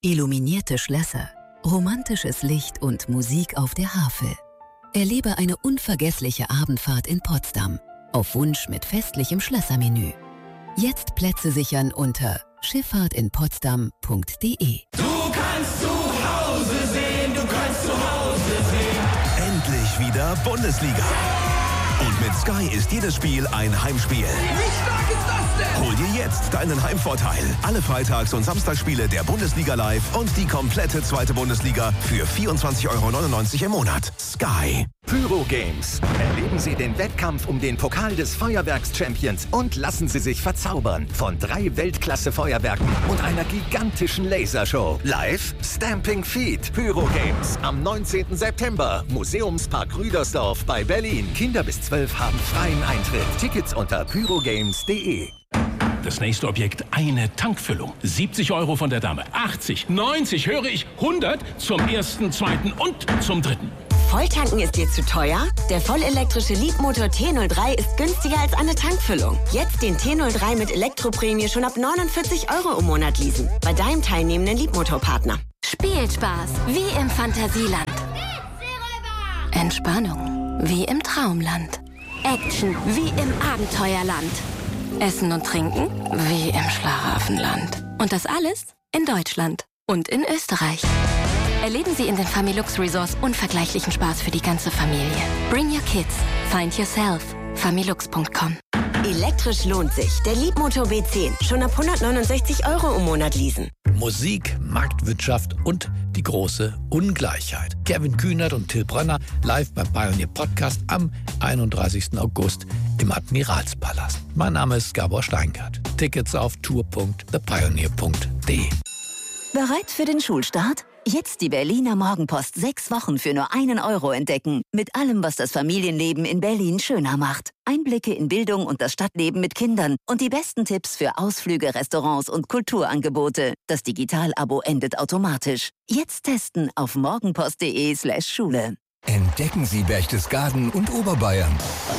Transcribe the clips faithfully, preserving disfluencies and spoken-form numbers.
Illuminierte Schlösser, romantisches Licht und Musik auf der Havel. Erlebe eine unvergessliche Abendfahrt in Potsdam. Auf Wunsch mit festlichem Schlössermenü. Jetzt Plätze sichern unter schifffahrt in potsdam punkt de. Du kannst zu Hause sehen, du kannst zu Hause sehen. Endlich wieder Bundesliga. Und mit Sky ist jedes Spiel ein Heimspiel. Wie stark ist das denn? Hol dir jetzt deinen Heimvorteil. Alle Freitags- und Samstagsspiele der Bundesliga live und die komplette zweite Bundesliga für vierundzwanzig Euro neunundneunzig im Monat. Sky. Pyro Games. Erleben Sie den Wettkampf um den Pokal des Feuerwerks-Champions und lassen Sie sich verzaubern von drei Weltklasse-Feuerwerken und einer gigantischen Lasershow. Live Stamping Feet. Pyro Games am neunzehnten September. Museumspark Rüdersdorf bei Berlin. Kinder bis zwölf haben freien Eintritt. Tickets unter pyrogames punkt de. Das nächste Objekt, eine Tankfüllung. siebzig Euro von der Dame. achtzig, neunzig, höre ich, hundert zum ersten, zweiten und zum dritten. Volltanken ist dir zu teuer? Der vollelektrische Leapmotor T null drei ist günstiger als eine Tankfüllung. Jetzt den T null drei mit Elektroprämie schon ab neunundvierzig Euro im Monat leasen. Bei deinem teilnehmenden Leapmotor-Partner. Spielspaß, wie im Fantasieland. Entspannung, wie im Traumland. Action, wie im Abenteuerland. Essen und Trinken, wie im Schlaraffenland. Und das alles in Deutschland und in Österreich. Erleben Sie in den Familux Resorts unvergleichlichen Spaß für die ganze Familie. Bring your kids. Find yourself. familux punkt com. Elektrisch lohnt sich. Der Leapmotor B zehn. Schon ab hundertneunundsechzig Euro im Monat leasen. Musik, Marktwirtschaft und die große Ungleichheit. Kevin Kühnert und Till Brönner live beim Pioneer Podcast am einunddreißigsten August im Admiralspalast. Mein Name ist Gabor Steingart. Tickets auf tour punkt the pioneer punkt de. Bereit für den Schulstart? Jetzt die Berliner Morgenpost sechs Wochen für nur einen Euro entdecken. Mit allem, was das Familienleben in Berlin schöner macht. Einblicke in Bildung und das Stadtleben mit Kindern und die besten Tipps für Ausflüge, Restaurants und Kulturangebote. Das Digital-Abo endet automatisch. Jetzt testen auf morgenpost.de slash Schule. Entdecken Sie Berchtesgaden und Oberbayern.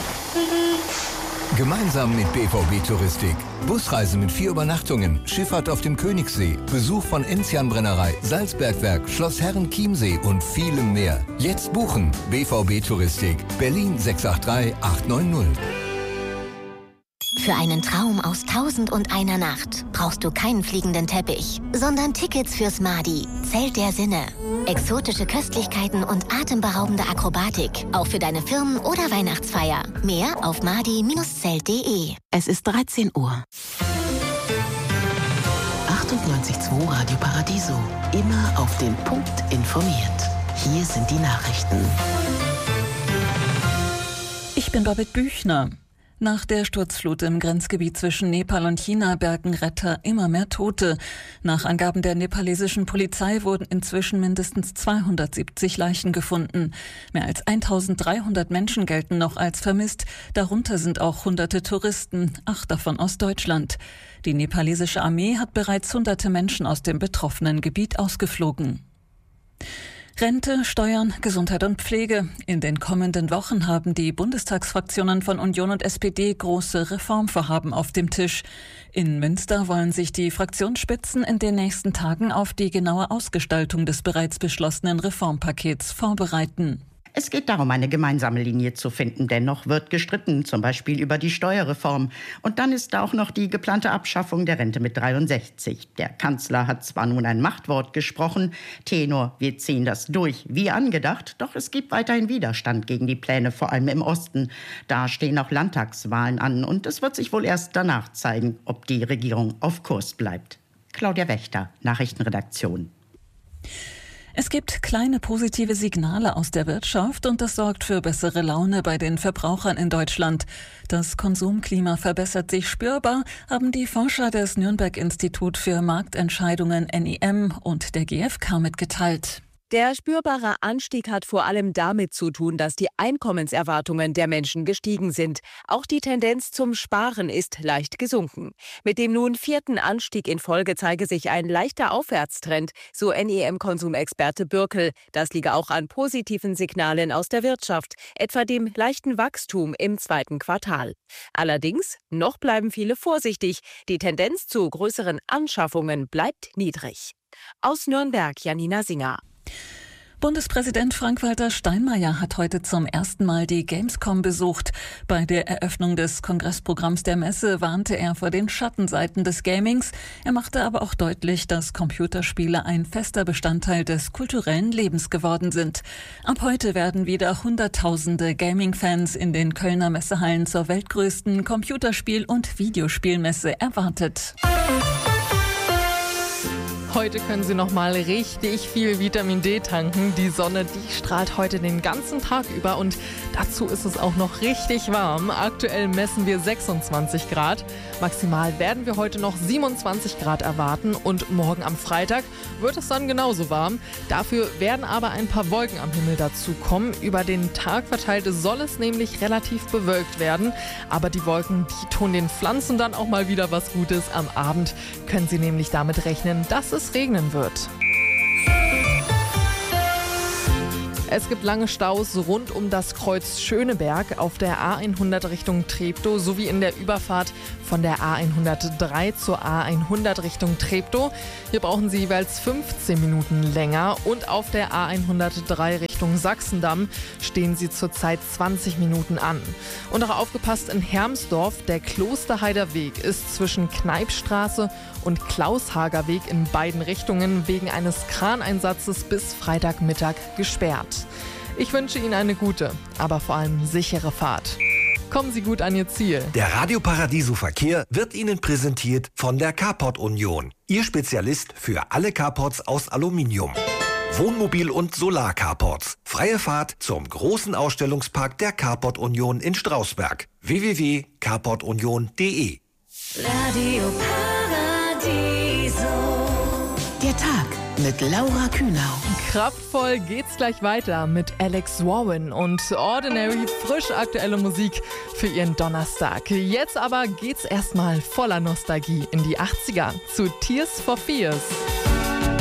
Gemeinsam mit B V B Touristik. Busreise mit vier Übernachtungen, Schifffahrt auf dem Königssee, Besuch von Enzian-Brennerei, Salzbergwerk, Schloss Herrenchiemsee und vielem mehr. Jetzt buchen. B V B Touristik. Berlin sechs acht drei acht neun null. Für einen Traum aus Tausend und einer Nacht brauchst du keinen fliegenden Teppich, sondern Tickets fürs Madi, Zelt der Sinne. Exotische Köstlichkeiten und atemberaubende Akrobatik, auch für deine Firmen- oder Weihnachtsfeier. Mehr auf madi Bindestrich zelt punkt de. Es ist dreizehn Uhr. achtundneunzig Komma zwei Radio Paradiso. Immer auf den Punkt informiert. Hier sind die Nachrichten. Ich bin Babette Büchner. Nach der Sturzflut im Grenzgebiet zwischen Nepal und China bergen Retter immer mehr Tote. Nach Angaben der nepalesischen Polizei wurden inzwischen mindestens zweihundertsiebzig Leichen gefunden. Mehr als eintausenddreihundert Menschen gelten noch als vermisst. Darunter sind auch hunderte Touristen, acht davon aus Deutschland. Die nepalesische Armee hat bereits hunderte Menschen aus dem betroffenen Gebiet ausgeflogen. Rente, Steuern, Gesundheit und Pflege. In den kommenden Wochen haben die Bundestagsfraktionen von Union und S P D große Reformvorhaben auf dem Tisch. In Münster wollen sich die Fraktionsspitzen in den nächsten Tagen auf die genaue Ausgestaltung des bereits beschlossenen Reformpakets vorbereiten. Es geht darum, eine gemeinsame Linie zu finden. Dennoch wird gestritten, zum Beispiel über die Steuerreform. Und dann ist da auch noch die geplante Abschaffung der Rente mit dreiundsechzig. Der Kanzler hat zwar nun ein Machtwort gesprochen, Tenor, wir ziehen das durch, wie angedacht, doch es gibt weiterhin Widerstand gegen die Pläne, vor allem im Osten. Da stehen auch Landtagswahlen an und es wird sich wohl erst danach zeigen, ob die Regierung auf Kurs bleibt. Claudia Wächter, Nachrichtenredaktion. Es gibt kleine positive Signale aus der Wirtschaft und das sorgt für bessere Laune bei den Verbrauchern in Deutschland. Das Konsumklima verbessert sich spürbar, haben die Forscher des Nürnberg Institut für Marktentscheidungen N I M und der G f K mitgeteilt. Der spürbare Anstieg hat vor allem damit zu tun, dass die Einkommenserwartungen der Menschen gestiegen sind. Auch die Tendenz zum Sparen ist leicht gesunken. Mit dem nun vierten Anstieg in Folge zeige sich ein leichter Aufwärtstrend, so N E M-Konsumexperte Bürkel. Das liege auch an positiven Signalen aus der Wirtschaft, etwa dem leichten Wachstum im zweiten Quartal. Allerdings, noch bleiben viele vorsichtig. Die Tendenz zu größeren Anschaffungen bleibt niedrig. Aus Nürnberg, Janina Singer. Bundespräsident Frank-Walter Steinmeier hat heute zum ersten Mal die Gamescom besucht. Bei der Eröffnung des Kongressprogramms der Messe warnte er vor den Schattenseiten des Gamings. Er machte aber auch deutlich, dass Computerspiele ein fester Bestandteil des kulturellen Lebens geworden sind. Ab heute werden wieder Hunderttausende Gaming-Fans in den Kölner Messehallen zur weltgrößten Computerspiel- und Videospielmesse erwartet. Heute können Sie noch mal richtig viel Vitamin D tanken. Die Sonne, die strahlt heute den ganzen Tag über und dazu ist es auch noch richtig warm. Aktuell messen wir sechsundzwanzig Grad. Maximal werden wir heute noch siebenundzwanzig Grad erwarten und morgen am Freitag wird es dann genauso warm. Dafür werden aber ein paar Wolken am Himmel dazu kommen. Über den Tag verteilt soll es nämlich relativ bewölkt werden. Aber die Wolken, die tun den Pflanzen dann auch mal wieder was Gutes. Am Abend können Sie nämlich damit rechnen, dass es regnen wird. Es gibt lange Staus rund um das Kreuz Schöneberg auf der A hundert Richtung Treptow sowie in der Überfahrt von der A hundertdrei zur A hundert Richtung Treptow. Hier brauchen Sie jeweils fünfzehn Minuten länger und auf der A hundertdrei Richtung Sachsendamm stehen Sie zurzeit zwanzig Minuten an. Und auch aufgepasst in Hermsdorf, der Klosterheider Weg ist zwischen Kneipstraße und Klaushager Weg in beiden Richtungen wegen eines Kraneinsatzes bis Freitagmittag gesperrt. Ich wünsche Ihnen eine gute, aber vor allem sichere Fahrt. Kommen Sie gut an Ihr Ziel. Der Radio Paradiso Verkehr wird Ihnen präsentiert von der Carport Union. Ihr Spezialist für alle Carports aus Aluminium. Wohnmobil- und Solar-Carports. Freie Fahrt zum großen Ausstellungspark der Carport Union in Strausberg. w w w punkt carport union punkt d e Radio Paradiso. Der Tag mit Laura Kühnau. Kraftvoll geht's gleich weiter mit Alex Warren und Ordinary, frisch aktuelle Musik für Ihren Donnerstag. Jetzt aber geht's erstmal voller Nostalgie in die achtziger zu Tears for Fears.